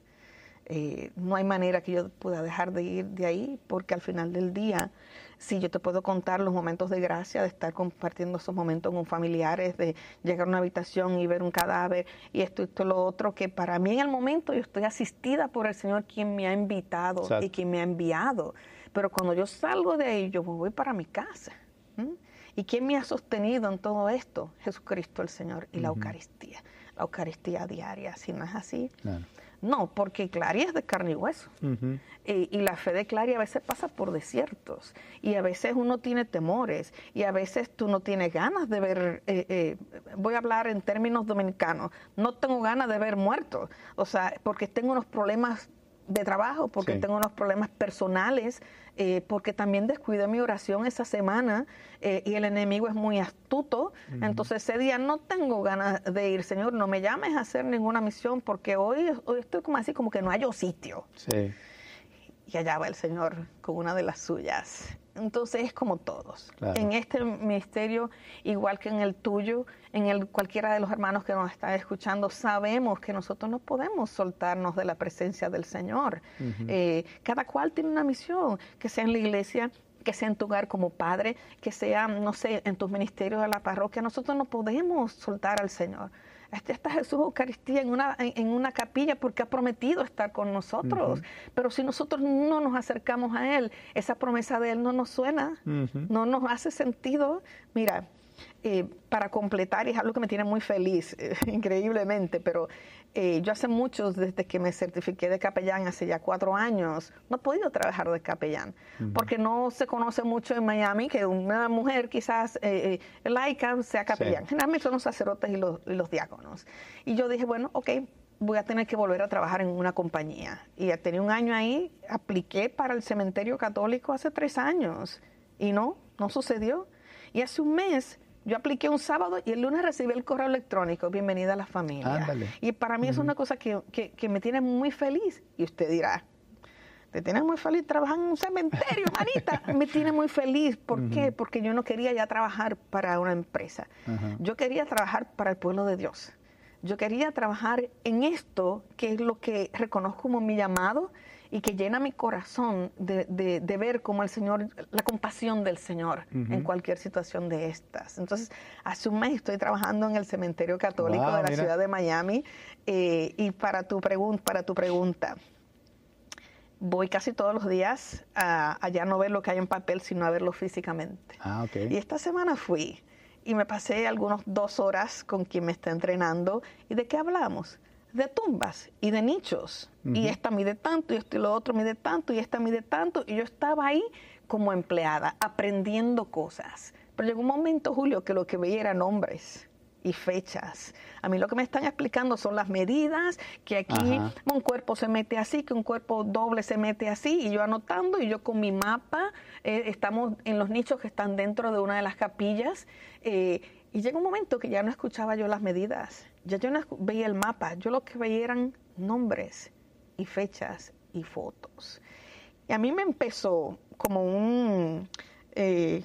Eh, no hay manera que yo pueda dejar de ir de ahí, porque al final del día, sí, yo te puedo contar los momentos de gracia, de estar compartiendo esos momentos con familiares, de llegar a una habitación y ver un cadáver, y esto, esto, lo otro, que para mí en el momento yo estoy asistida por el Señor, quien me ha invitado Exacto. y quien me ha enviado. Pero cuando yo salgo de ahí, yo voy para mi casa. ¿Mm? ¿Y quién me ha sostenido en todo esto? Jesucristo el Señor y uh-huh. la Eucaristía. La Eucaristía diaria, si no es así... Claro. No, porque Claria es de carne y hueso. Uh-huh. eh, y la fe de Claria a veces pasa por desiertos. Y a veces uno tiene temores. Y a veces tú no tienes ganas de ver, eh, eh, voy a hablar en términos dominicanos, no tengo ganas de ver muertos. O sea, porque tengo unos problemas de trabajo, porque sí. tengo unos problemas personales, eh, porque también descuidé mi oración esa semana eh, y el enemigo es muy astuto. Uh-huh. Entonces ese día no tengo ganas de ir. Señor, no me llames a hacer ninguna misión, porque hoy, hoy estoy como así, como que no hallo sitio. Sí. Y allá va el Señor con una de las suyas. Entonces es como todos. Claro. En este ministerio, igual que en el tuyo, en el cualquiera de los hermanos que nos están escuchando, sabemos que nosotros no podemos soltarnos de la presencia del Señor. Uh-huh. Eh, cada cual tiene una misión, que sea en la iglesia, que sea en tu hogar como padre, que sea, no sé, en tus ministerios de la parroquia. Nosotros no podemos soltar al Señor. Este está Jesús Eucaristía en una, en, en una capilla porque ha prometido estar con nosotros. Uh-huh. Pero si nosotros no nos acercamos a Él, esa promesa de Él no nos suena, uh-huh. no nos hace sentido. Mira, eh, para completar, y es algo que me tiene muy feliz, eh, increíblemente, pero eh, yo hace muchos, desde que me certifiqué de capellán, hace ya cuatro años, no he podido trabajar de capellán, uh-huh. porque no se conoce mucho en Miami que una mujer quizás eh, eh, laica sea capellán. Sí. Generalmente son los sacerdotes y los, y los diáconos. Y yo dije, bueno, ok, voy a tener que volver a trabajar en una compañía. Y ya tenía un año ahí, apliqué para el cementerio católico hace tres años, y no, no sucedió. Y hace un mes yo apliqué un sábado y el lunes recibí el correo electrónico, bienvenida a la familia. Ándale. Y para mí uh-huh. es una cosa que, que, que me tiene muy feliz. Y usted dirá, te tiene muy feliz trabajar en un cementerio, manita. Me tiene muy feliz. ¿Por uh-huh. qué? Porque yo no quería ya trabajar para una empresa. Uh-huh. Yo quería trabajar para el pueblo de Dios. Yo quería trabajar en esto, que es lo que reconozco como mi llamado y que llena mi corazón de, de, de ver como el Señor, la compasión del Señor uh-huh. en cualquier situación de estas. Entonces, hace un mes estoy trabajando en el cementerio católico wow, de la mira. ciudad de Miami eh, y para tu, pregun- para tu pregunta, voy casi todos los días a allá no ver lo que hay en papel, sino a verlo físicamente. Ah, okay. Y esta semana fui y me pasé algunas dos horas con quien me está entrenando. ¿Y de qué hablamos? De tumbas y de nichos. Uh-huh. Y esta mide tanto, y esto y lo otro mide tanto, y esta mide tanto. Y yo estaba ahí como empleada, aprendiendo cosas. Pero llegó un momento, Julio, que lo que veía eran nombres y fechas. A mí lo que me están explicando son las medidas, que aquí Ajá. un cuerpo se mete así, que un cuerpo doble se mete así, y yo anotando, y yo con mi mapa, eh, estamos en los nichos que están dentro de una de las capillas, eh, y llega un momento que ya no escuchaba yo las medidas, ya yo no veía el mapa, yo lo que veía eran nombres y fechas y fotos. Y a mí me empezó como un... Eh,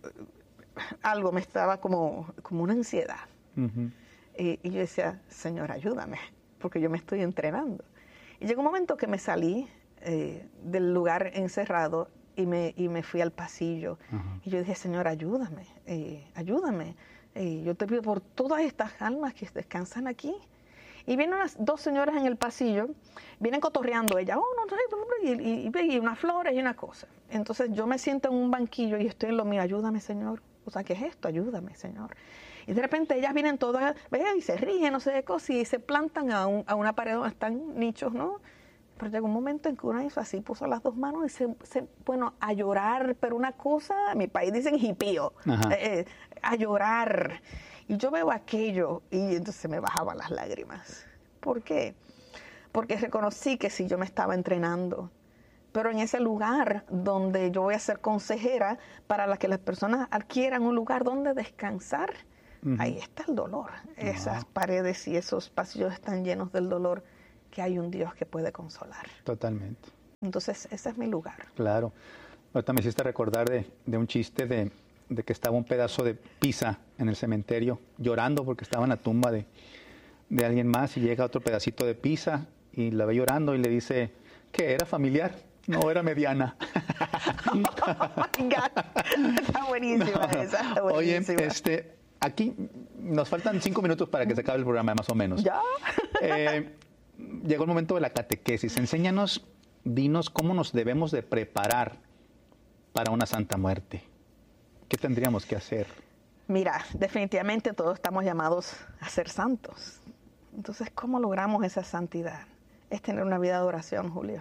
algo me estaba como, como una ansiedad. Uh-huh. Eh, y yo decía, Señor, ayúdame, porque yo me estoy entrenando. Y llegó un momento que me salí eh, del lugar encerrado y me, y me fui al pasillo. Uh-huh. Y yo dije, Señor, ayúdame, eh, ayúdame. Eh, yo te pido por todas estas almas que descansan aquí. Y vienen unas dos señoras en el pasillo, vienen cotorreando ella, oh, no, y, y, y unas flores y una cosa. Entonces yo me siento en un banquillo y estoy en lo mío, ayúdame, Señor. O sea, ¿qué es esto? Ayúdame, Señor. Y de repente ellas vienen todas, ¿ves? Y se ríen, no sé qué cosa, y se plantan a, un, a una pared donde están nichos, ¿no? Pero llegó un momento en que una hizo así, puso las dos manos y se, se bueno, a llorar, pero una cosa, en mi país dicen hipío, eh, a llorar. Y yo veo aquello y entonces se me bajaban las lágrimas. ¿Por qué? Porque reconocí que sí, yo me estaba entrenando, pero en ese lugar donde yo voy a ser consejera para la que las personas adquieran un lugar donde descansar, uh-huh. ahí está el dolor. Uh-huh. Esas paredes y esos pasillos están llenos del dolor, que hay un Dios que puede consolar. Totalmente. Entonces, ese es mi lugar. Claro. Ahorita me hiciste recordar de, de un chiste de, de que estaba un pedazo de pizza en el cementerio llorando porque estaba en la tumba de, de alguien más y llega otro pedacito de pizza y la ve llorando y le dice, ¿qué? ¿Era familiar? No, era mediana. Oh, my God. Está buenísima no. esa. Está buenísima. Oye, este, aquí nos faltan cinco minutos para que se acabe el programa, más o menos. ¿Ya? Eh, llegó el momento de la catequesis. Enséñanos, dinos cómo nos debemos de preparar para una santa muerte. ¿Qué tendríamos que hacer? Mira, definitivamente todos estamos llamados a ser santos. Entonces, ¿cómo logramos esa santidad? Es tener una vida de oración, Julio.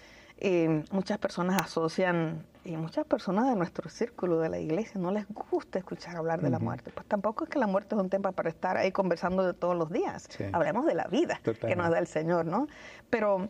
Y muchas personas asocian, y muchas personas de nuestro círculo de la iglesia no les gusta escuchar hablar de uh-huh. la muerte. Pues tampoco es que la muerte es un tema para estar ahí conversando de todos los días. Sí. Hablemos de la vida Totalmente. Que nos da el Señor, ¿no? Pero,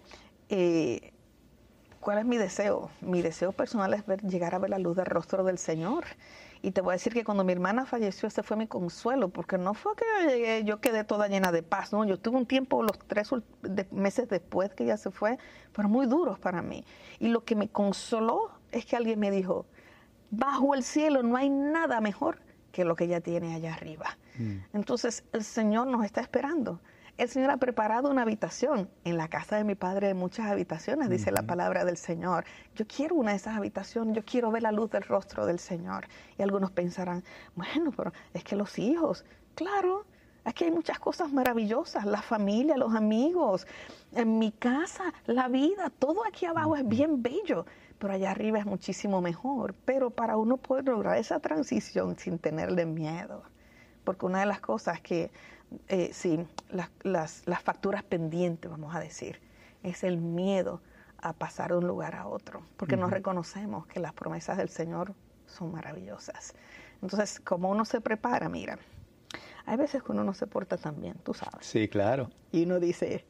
eh, ¿cuál es mi deseo? Mi deseo personal es ver, llegar a ver la luz del rostro del Señor. Y te voy a decir que cuando mi hermana falleció, ese fue mi consuelo, porque no fue que yo llegué, yo quedé toda llena de paz, ¿no? Yo tuve un tiempo, los tres de, meses después que ella se fue, fueron muy duros para mí. Y lo que me consoló es que alguien me dijo, bajo el cielo no hay nada mejor que lo que ella tiene allá arriba. Mm. Entonces, el Señor nos está esperando. El Señor ha preparado una habitación. En la casa de mi padre hay muchas habitaciones, dice uh-huh. la palabra del Señor. Yo quiero una de esas habitaciones, yo quiero ver la luz del rostro del Señor. Y algunos pensarán, bueno, pero es que los hijos, claro, aquí hay muchas cosas maravillosas, la familia, los amigos, en mi casa, la vida, todo aquí abajo uh-huh. es bien bello, pero allá arriba es muchísimo mejor. Pero para uno poder lograr esa transición sin tenerle miedo, porque una de las cosas que Eh, sí, las, las, las facturas pendientes, vamos a decir, es el miedo a pasar de un lugar a otro, porque uh-huh. no reconocemos que las promesas del Señor son maravillosas. Entonces, como uno se prepara, mira, hay veces que uno no se porta tan bien, tú sabes. Sí, claro. Y uno dice,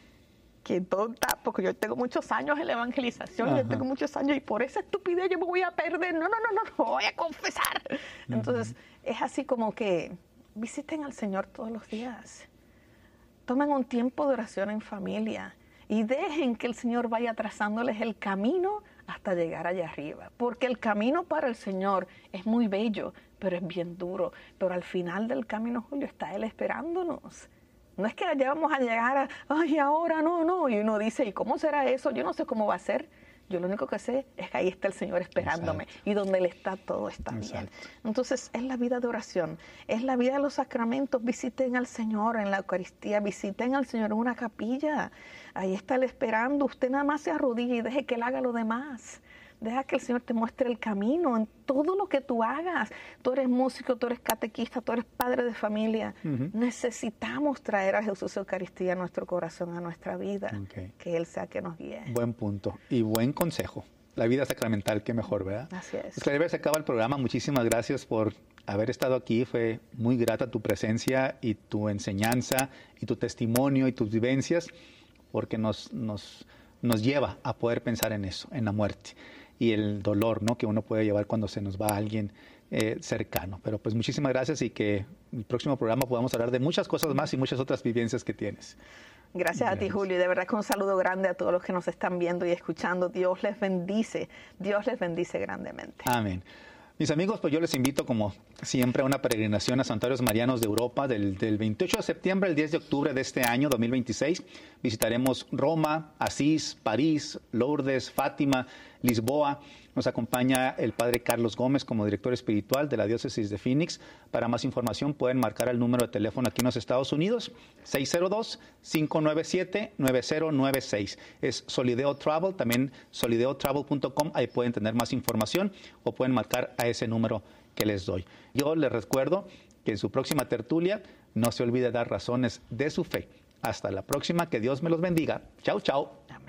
qué tonta, porque yo tengo muchos años en la evangelización, uh-huh. yo tengo muchos años y por esa estupidez yo me voy a perder, no, no, no, no, no voy a confesar. Uh-huh. Entonces, es así como que visiten al Señor todos los días. Tomen un tiempo de oración en familia y dejen que el Señor vaya trazándoles el camino hasta llegar allá arriba. Porque el camino para el Señor es muy bello, pero es bien duro. Pero al final del camino, Julio, está Él esperándonos. No es que allá vamos a llegar a, ay, ahora no, no. Y uno dice, ¿y cómo será eso? Yo no sé cómo va a ser. Yo lo único que sé es que ahí está el Señor esperándome. Exacto. Y donde Él está, todo está Exacto. bien. Entonces, es la vida de oración. Es la vida de los sacramentos. Visiten al Señor en la Eucaristía. Visiten al Señor en una capilla. Ahí está Él esperando. Usted nada más se arrodilla y deje que Él haga lo demás. Deja que el Señor te muestre el camino en todo lo que tú hagas. Tú eres músico, tú eres catequista, tú eres padre de familia. Uh-huh. Necesitamos traer a Jesús Eucaristía a nuestro corazón, a nuestra vida. Okay. Que Él sea que nos guíe. Buen punto y buen consejo. La vida sacramental, qué mejor, ¿verdad? Así es. Pues Claribel, se acaba el programa. Muchísimas gracias por haber estado aquí. Fue muy grata tu presencia y tu enseñanza y tu testimonio y tus vivencias, porque nos, nos, nos lleva a poder pensar en eso, en la muerte y el dolor, ¿no?, que uno puede llevar cuando se nos va a alguien eh, cercano. Pero pues muchísimas gracias y que el próximo programa podamos hablar de muchas cosas más y muchas otras vivencias que tienes. Gracias, Gracias a ti, Julio. Y de verdad que un saludo grande a todos los que nos están viendo y escuchando. Dios les bendice. Dios les bendice grandemente. Amén. Mis amigos, pues yo les invito, como siempre, a una peregrinación a Santuarios Marianos de Europa del, del veintiocho de septiembre al diez de octubre de este año, dos mil veintiséis. Visitaremos Roma, Asís, París, Lourdes, Fátima, Lisboa. Nos acompaña el padre Carlos Gómez como director espiritual de la diócesis de Phoenix. Para más información pueden marcar el número de teléfono aquí en los Estados Unidos, seis cero dos, cinco nueve siete, nueve cero nueve seis. Es Solideo Travel, también solideo travel punto com. Ahí pueden tener más información o pueden marcar a ese número que les doy. Yo les recuerdo que en su próxima tertulia no se olvide dar razones de su fe. Hasta la próxima, que Dios me los bendiga. Chao, chao.